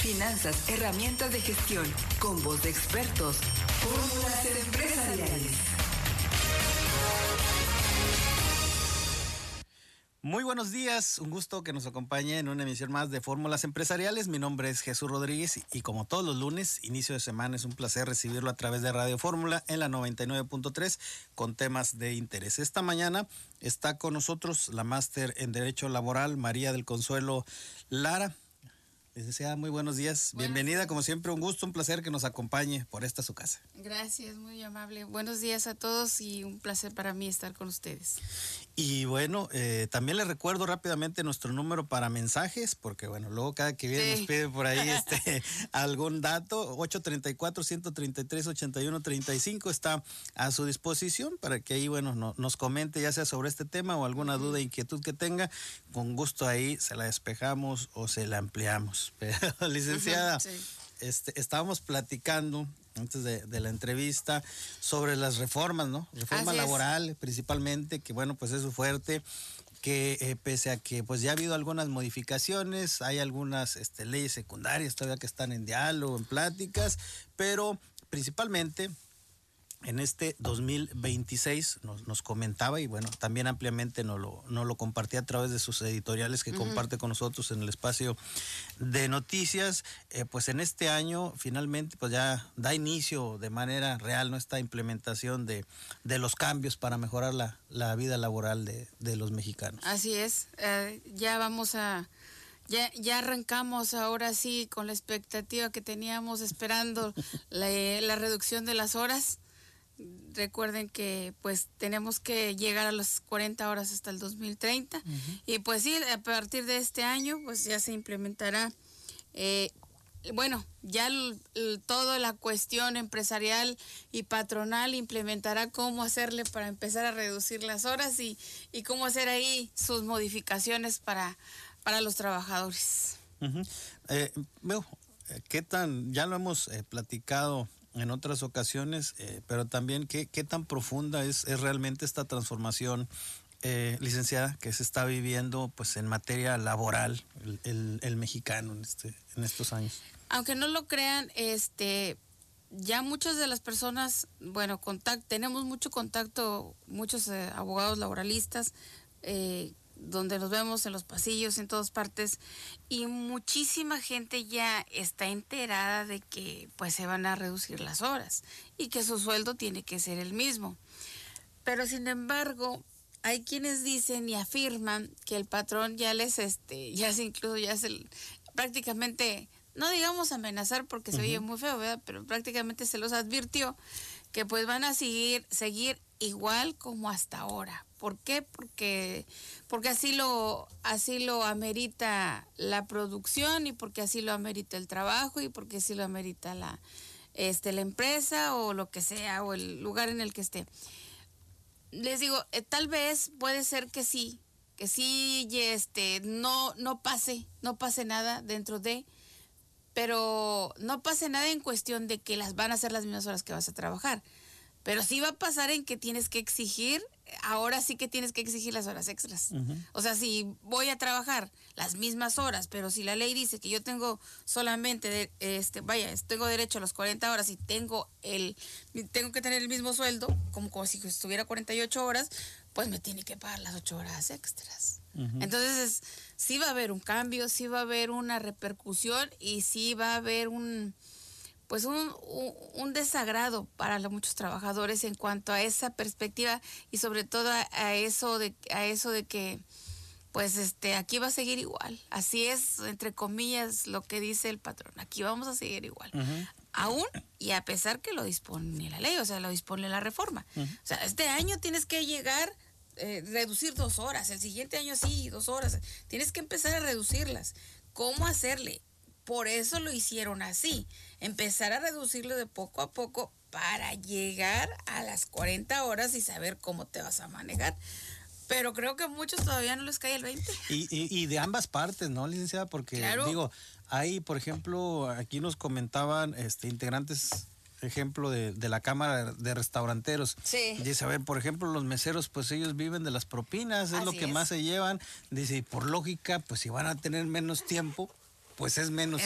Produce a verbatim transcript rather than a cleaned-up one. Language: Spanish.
finanzas, herramientas de gestión, con voz de expertos. Fórmulas empresariales. Muy buenos días, un gusto que nos acompañe en una emisión más de Fórmulas Empresariales. Mi nombre es Jesús Rodríguez y como todos los lunes, inicio de semana, es un placer recibirlo a través de Radio Fórmula en la noventa y nueve punto tres con temas de interés. Esta mañana está con nosotros la máster en Derecho Laboral, María del Consuelo Lara. Licenciada, muy buenos días. Buenos Bienvenida, días. Como siempre, un gusto, un placer que nos acompañe por esta su casa. Gracias, muy amable. Buenos días a todos y un placer para mí estar con ustedes. Y bueno, eh, también les recuerdo rápidamente nuestro número para mensajes, porque bueno, luego cada que viene sí. nos pide por ahí este algún dato. Ocho treinta y cuatro, ciento treinta y tres, ochenta y uno treinta y cinco está a su disposición para que ahí, bueno, no, nos comente ya sea sobre este tema o alguna uh-huh. duda, inquietud que tenga. Con gusto ahí se la despejamos o se la ampliamos. Pero, licenciada, uh-huh, sí. este, estábamos platicando antes de, de la entrevista sobre las reformas, ¿no? Reforma Así laboral, es. principalmente, que bueno, pues es su fuerte, que eh, pese a que pues ya ha habido algunas modificaciones, hay algunas este, leyes secundarias todavía que están en diálogo, en pláticas, pero principalmente en este dos mil veintiséis nos, nos comentaba y bueno, también ampliamente nos lo, nos lo compartía a través de sus editoriales que uh-huh. comparte con nosotros en el espacio de noticias, eh, pues en este año finalmente pues ya da inicio de manera real, ¿no? Esta implementación de, de los cambios para mejorar la, la vida laboral de, de los mexicanos. Así es, eh, ya vamos a... Ya, ya arrancamos ahora sí con la expectativa que teníamos esperando la, la reducción de las horas. Recuerden que pues tenemos que llegar a las cuarenta horas hasta el dos mil treinta uh-huh. y pues sí, a partir de este año pues ya se implementará eh, bueno, ya el, el, toda la cuestión empresarial y patronal implementará cómo hacerle para empezar a reducir las horas y, y cómo hacer ahí sus modificaciones para, para los trabajadores. Uh-huh. eh, bueno, ¿qué tan, ya lo hemos eh, platicado en otras ocasiones, eh, pero también qué, qué tan profunda es, es realmente esta transformación, eh, licenciada, que se está viviendo pues en materia laboral el, el, el mexicano en, este, en estos años? Aunque no lo crean, este ya muchas de las personas, bueno, contact, tenemos mucho contacto, muchos eh, abogados laboralistas, eh, donde nos vemos en los pasillos, en todas partes, y muchísima gente ya está enterada de que pues se van a reducir las horas y que su sueldo tiene que ser el mismo. Pero sin embargo, hay quienes dicen y afirman que el patrón ya les, este, ya se incluso ya se prácticamente, no digamos amenazar porque se uh-huh. oye muy feo, ¿verdad? Pero prácticamente se los advirtió que pues van a seguir, seguir igual como hasta ahora. ¿Por qué? Porque, porque así lo, así lo amerita la producción y porque así lo amerita el trabajo y porque así lo amerita la, este, la empresa o lo que sea o el lugar en el que esté. Les digo, eh, tal vez puede ser que sí, que sí, este, no, no pase, no pase nada dentro de, pero no pase nada en cuestión de que las van a hacer las mismas horas que vas a trabajar. Pero sí va a pasar en que tienes que exigir, ahora sí que tienes que exigir las horas extras. Uh-huh. O sea, si voy a trabajar las mismas horas, pero si la ley dice que yo tengo solamente, de, este, vaya, tengo derecho a las cuarenta horas y tengo el, tengo que tener el mismo sueldo, como, como si estuviera cuarenta y ocho horas, pues me tiene que pagar las ocho horas extras. Uh-huh. Entonces, sí va a haber un cambio, sí va a haber una repercusión y sí va a haber un... pues un, un, un desagrado para los muchos trabajadores en cuanto a esa perspectiva y sobre todo a, a eso de a eso de que pues este aquí va a seguir igual. Así es, entre comillas, lo que dice el patrón. Aquí vamos a seguir igual. Uh-huh. Aún y a pesar que lo dispone la ley, o sea, lo dispone la reforma. Uh-huh. O sea, este año tienes que llegar eh, reducir dos horas, el siguiente año sí, dos horas. Tienes que empezar a reducirlas. ¿Cómo hacerle? Por eso lo hicieron así, empezar a reducirlo de poco a poco para llegar a las cuarenta horas y saber cómo te vas a manejar. Pero creo que a muchos todavía no les cae el veinte. Y, y, y de ambas partes, ¿no, licenciada? Porque, claro. digo, hay, por ejemplo, aquí nos comentaban este integrantes, ejemplo, de, de la Cámara de Restauranteros. Sí. Dice, a ver, por ejemplo, los meseros, pues ellos viven de las propinas, es Así lo que es. más se llevan. Dice, y por lógica, pues si van a tener menos tiempo, pues es menos